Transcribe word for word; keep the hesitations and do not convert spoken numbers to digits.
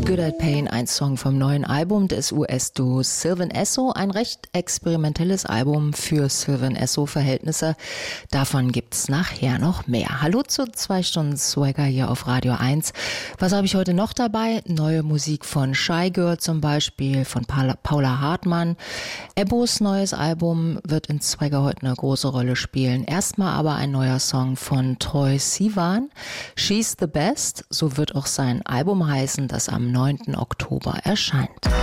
Good at Pain, ein Song vom neuen Album des U S-Duos Sylvan Esso, ein recht experimentelles Album für Sylvan Esso-Verhältnisse. Davon gibt's nachher noch mehr. Hallo zu zwei Stunden Swagger hier auf Radio eins. Was habe ich heute noch dabei? Neue Musik von Shy Girl zum Beispiel, von Paula, Paula Hartmann. Ebbos neues Album wird in Swagger heute eine große Rolle spielen. Erstmal aber ein neuer Song von Troye Sivan. She's the Best, so wird auch sein Album heißen, das am neunten Oktober erscheint.